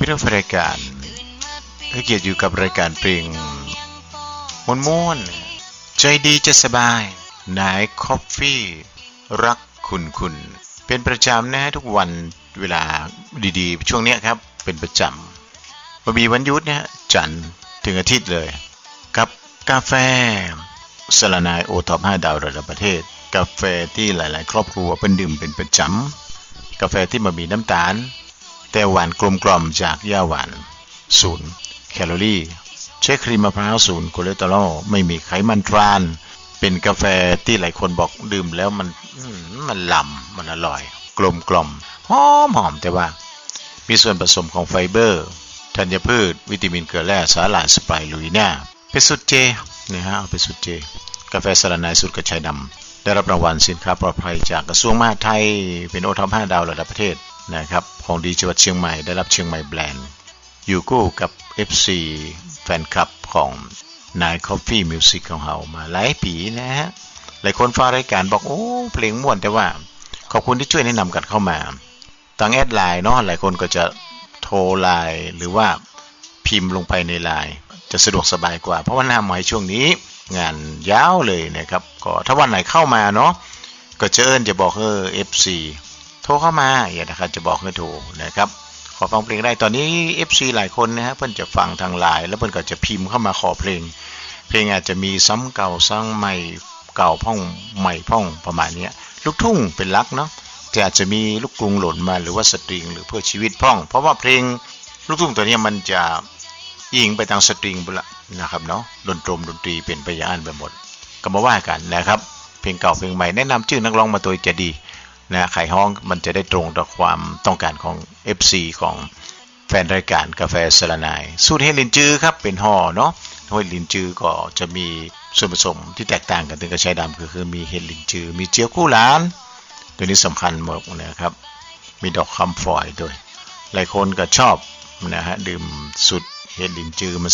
รับรายการให้เกียรติอยู่กับรายการเพลงม่วนๆใจดีจะสบายนายคอฟฟี่รักคุณเป็นประจำนะทุกวันเวลาดีๆช่วงนี้ครับเป็นประจำมีวันหยุดเนี่ยจันทร์ถึงอาทิตย์เลยกับกาแฟสลานายโอท็อป5 ดาวระดับประเทศกาแฟที่หลายๆครอบครัวเป็นดื่มเป็นประจำกาแฟที่ไม่มีน้ำตาลแต่หวานกลมกล่อมจากหญ้าหวาน0 แคลอรี่ใช้ครีมมะพร้าว0 คอเลสเตอรอลไม่มีไขมันทรานเป็นกาแฟที่หลายคนบอกดื่มแล้วมันล้ำมันอร่อยกลมกล่อมหอมแต่ว่ามีส่วนผสมของไฟเบอร์ธัญพืชวิตามินเกลือแร่สาหร่ายสไปรูลิน่าเป็นสูตรเจนะฮะเอาเป็นสูตรเจกาแฟสลานายสูตรกระชายดำได้รับรางวัลสินค้าปลอดภัยจากกระทรวงมหาดไทยเป็นโอท็อป5 ดาวระดับประเทศนะครับของดีจังหวัดเชียงใหม่ได้รับเชียงใหม่แบรนด์อยู่คู่กับ FC แฟนคลับของนาย Coffee Music ของเรามาหลายปีนะฮะหลายคนฟังรายการบอกโอ้เพลงม่วนแต่ว่าขอบคุณที่ช่วยแนะนำกันเข้ามาทางแอดไลน์เนาะหลายคนก็จะโทรไลน์หรือว่าพิมพ์ลงไปในไลน์จะสะดวกสบายกว่าเพราะว่าหน้าใหม่ช่วงนี้งานยาวเลยนะครับก็ถ้าวันไหนเข้ามาเนาะก็จะบอกFC โทรเข้ามาอย่านะครับจะบอกให้โทรนะครับขอฟังเพลงได้ตอนนี้ FC หลายคนนะฮะเพิ่นจะฟังทางไลน์แล้วเพิ่นก็จะพิมพ์เข้ามาขอเพลงอาจจะมีซ้ำเก่าซ้ำใหม่เก่าพ่องใหม่พ่องประมาณนี้ลูกทุ่งเป็นหลักเนาะแต่อาจจะมีลูกกรุงหล่นมาหรือว่าสตริงหรือเพื่อชีวิตพ่องเพราะว่าเพลงลูกทุ่งตัวนี้มันจะยิงไปทางสตริงบุละนะครับเนาะดนตรีเป็นไปอย่างไปหมดก็มาว่ากันนะครับเพลงเก่าเพลงใหม่แนะนำชื่อนักร้องมาตัวจะดีนะไขห้องมันจะได้ตรงต่อความต้องการของ FC ของแฟนรายการกาแฟสลานายสูตรเฮลินจือครับเป็นห่อเนาะเฮลินจือก็จะมีส่วนผสมที่แตกต่างกันถึงกระชายดำคือมีเฮลินจือมีเจียวกู้หลานตัวนี้สำคัญมากนะครับมีดอกคำฝอยด้วยหลายคนก็ชอบนะฮะดื่มสูตรเฮลินจือมัน